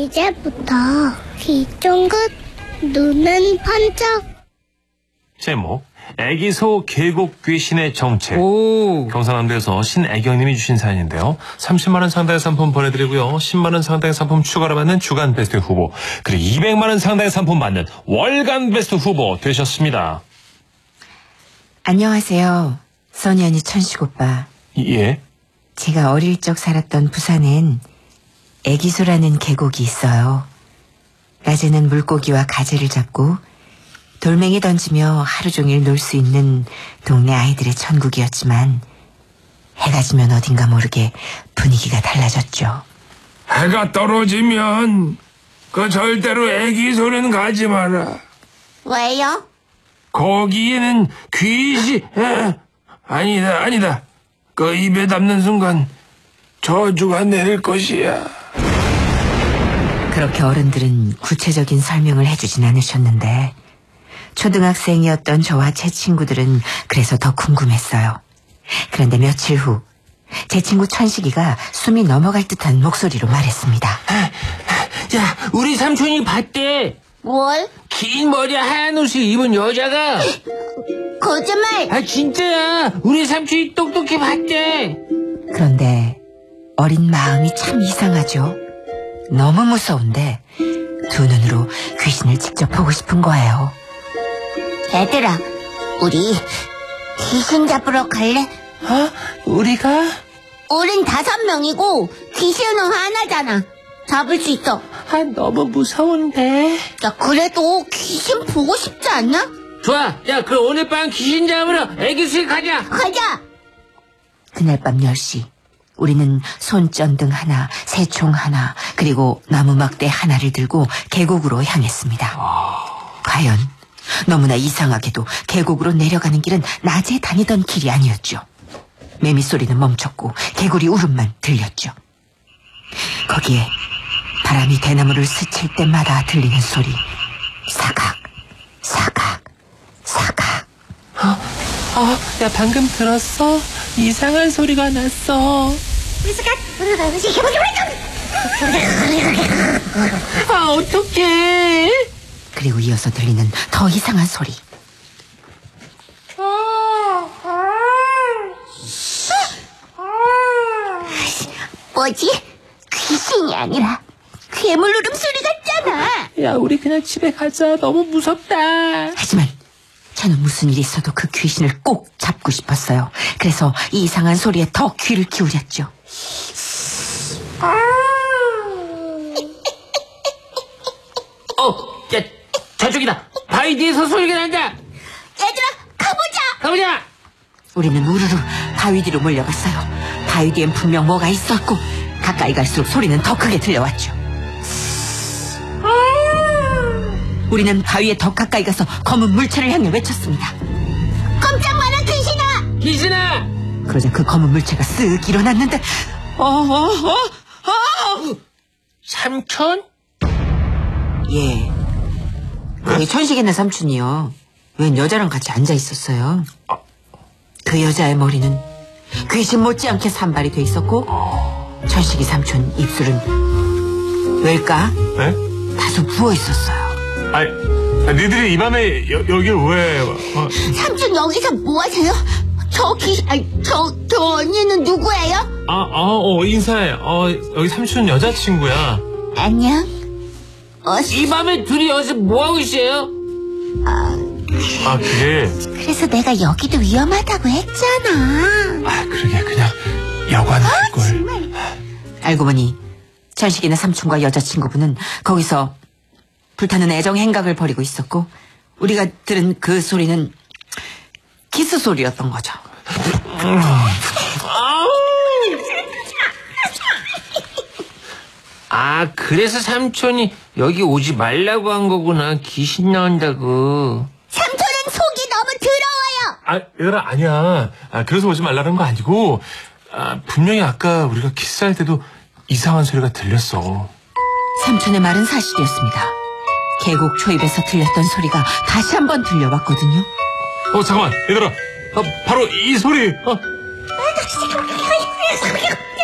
이제부터 귀 쫑긋, 눈은 번쩍. 제목 애기소 계곡 귀신의 정체. 오. 경상남도에서 신애경님이 주신 사연인데요. 30만 원 상당의 상품 보내드리고요. 10만 원 상당의 상품 추가로 받는 주간 베스트 후보, 그리고 200만 원 상당의 상품 받는 월간 베스트 후보 되셨습니다. 안녕하세요. 써니 언니, 천식 오빠. 예? 제가 어릴 적 살았던 부산엔 애기소라는 계곡이 있어요. 낮에는 물고기와 가재를 잡고 돌멩이 던지며 하루 종일 놀 수 있는 동네 아이들의 천국이었지만 해가 지면 어딘가 모르게 분위기가 달라졌죠. 해가 떨어지면 절대로 애기소는 가지 마라. 왜요? 거기에는 아니다. 입에 담는 순간 저주가 내릴 것이야. 그렇게 어른들은 구체적인 설명을 해주진 않으셨는데 초등학생이었던 저와 제 친구들은 그래서 더 궁금했어요. 그런데 며칠 후 제 친구 천식이가 숨이 넘어갈 듯한 목소리로 말했습니다. 야, 우리 삼촌이 봤대. 뭘? 긴 머리 하얀 옷을 입은 여자가. 거짓말! 아, 진짜야. 우리 삼촌이 똑똑히 봤대. 그런데 어린 마음이 참 이상하죠. 너무 무서운데 두 눈으로 귀신을 직접 보고 싶은 거예요. 얘들아, 우리 귀신 잡으러 갈래? 우리가? 우린 5명이고 귀신은 하나잖아. 잡을 수 있어. 너무 무서운데. 야, 그래도 귀신 보고 싶지 않냐? 좋아. 야, 그럼 오늘 밤 귀신 잡으러 애기수에 가자. 가자! 그날 밤 10시 우리는 손전등 하나, 새총 하나, 그리고 나무 막대 하나를 들고 계곡으로 향했습니다. 과연 너무나 이상하게도 계곡으로 내려가는 길은 낮에 다니던 길이 아니었죠. 매미 소리는 멈췄고 개구리 울음만 들렸죠. 거기에 바람이 대나무를 스칠 때마다 들리는 소리. 사각, 사각, 사각. 야, 방금 들었어? 이상한 소리가 났어. 어떡해. 그리고 이어서 들리는 더 이상한 소리. 뭐지? 귀신이 아니라 괴물 울음소리 같잖아. 야, 우리 그냥 집에 가자. 너무 무섭다. 하지만 저는 무슨 일이 있어도 그 귀신을 꼭 잡고 싶었어요. 그래서 이 이상한 소리에 더 귀를 기울였죠. 야, 저쪽이다. 바위 뒤에서 소리가 난다. 얘들아, 가보자. 우리는 우르르 바위 뒤로 몰려갔어요. 바위 뒤엔 분명 뭐가 있었고 가까이 갈수록 소리는 더 크게 들려왔죠. 우리는 바위에 더 가까이 가서 검은 물체를 향해 외쳤습니다. 깜짝 마라, 귀신아! 귀신아! 그러자 그 검은 물체가 쓱 일어났는데 삼촌? 예, 그게 천식이네 삼촌이요. 웬 여자랑 같이 앉아 있었어요. 그 여자의 머리는 귀신 못지않게 산발이 돼 있었고 천식이 삼촌 입술은 왜일까? 네? 다소 부어 있었어요. 아니, 니들이 이 밤에 여길 왜? 삼촌 여기서 뭐 하세요? 저 언니는 누구예요? 인사해. 여기 삼촌 여자친구야. 안녕. 이 밤에 둘이 여기서 뭐하고 있어요? 그게. 그래서 내가 여기도 위험하다고 했잖아. 그러게, 그냥 여관 할걸. 정말. 알고 보니 천식이네 삼촌과 여자친구분은 거기서 불타는 애정 행각을 벌이고 있었고 우리가 들은 그 소리는 키스 소리였던 거죠. 그래서 삼촌이 여기 오지 말라고 한 거구나. 귀신 나온다고. 삼촌은 속이 너무 더러워요. 얘들아, 아니야. 그래서 오지 말라는 거 아니고, 분명히 아까 우리가 키스할 때도 이상한 소리가 들렸어. 삼촌의 말은 사실이었습니다. 계곡 초입에서 들렸던 소리가 다시 한번 들려왔거든요. 잠깐만, 얘들아. 바로 이 소리.